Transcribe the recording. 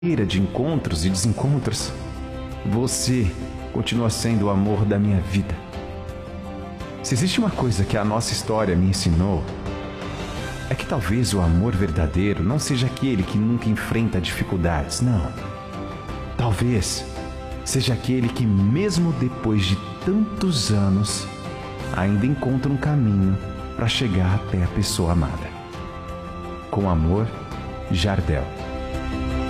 de encontros e desencontros, você continua sendo o amor da minha vida. Se existe uma coisa que a nossa história me ensinou, é que talvez o amor verdadeiro não seja aquele que nunca enfrenta dificuldades, não. Talvez seja aquele que, mesmo depois de tantos anos, ainda encontra um caminho para chegar até a pessoa amada. Com amor, Jardel.